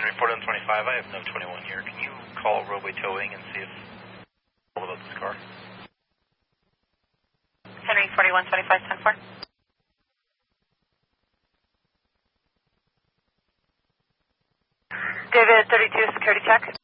Henry 4125, I have no 21 here. Can you call Roadway Towing and see if all about this car? Henry 4125, 10-4. David 32, security check.